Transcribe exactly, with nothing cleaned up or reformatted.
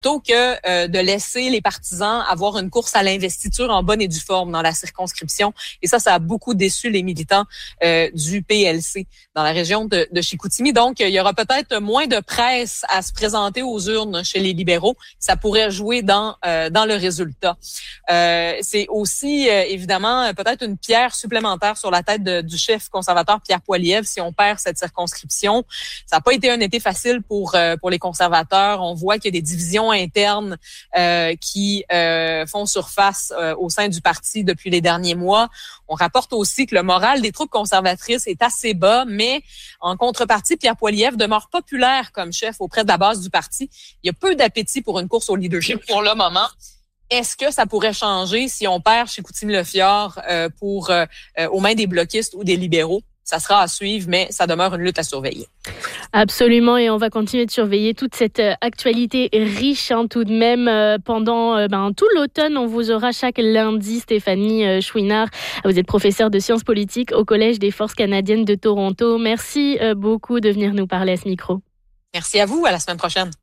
plutôt que euh, de laisser les partisans avoir une course à l'investiture en bonne et due forme dans la circonscription. Et ça, ça a beaucoup déçu les militants euh, du P L C dans la région de, de Chicoutimi. Donc, il y aura peut-être moins de presse à se présenter aux urnes chez les libéraux. Ça pourrait jouer dans euh, dans le résultat. Euh, c'est aussi, euh, évidemment, peut-être une pierre supplémentaire sur la tête de, du chef conservateur Pierre Poilievre si on perd cette circonscription. Ça n'a pas été un été facile pour euh, pour les conservateurs. On voit qu'il y a des divisions internes euh, qui euh, font surface euh, au sein du parti depuis les derniers mois. On rapporte aussi que le moral des troupes conservatrices est assez bas, mais en contrepartie, Pierre Poilievre demeure populaire comme chef auprès de la base du parti. Il y a peu d'appétit pour une course au leadership pour le moment. Est-ce que ça pourrait changer si on perd chez Chicoutimi-Le-Fjord euh, pour euh, aux mains des bloquistes ou des libéraux? Ça sera à suivre, mais ça demeure une lutte à surveiller. Absolument, et on va continuer de surveiller toute cette euh, actualité riche hein, tout de même euh, pendant euh, ben, tout l'automne. On vous aura chaque lundi. Stéphanie euh, Chouinard, vous êtes professeure de sciences politiques au Collège des Forces canadiennes de Toronto. Merci euh, beaucoup de venir nous parler à ce micro. Merci à vous, à la semaine prochaine.